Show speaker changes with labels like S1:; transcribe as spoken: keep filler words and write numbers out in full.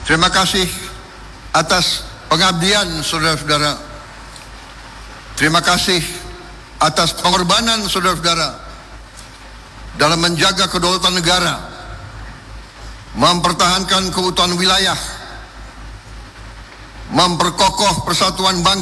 S1: Terima kasih atas pengabdian saudara-saudara. Terima kasih atas pengorbanan saudara-saudara dalam menjaga kedaulatan negara, mempertahankan keutuhan wilayah, memperkokoh persatuan bangsa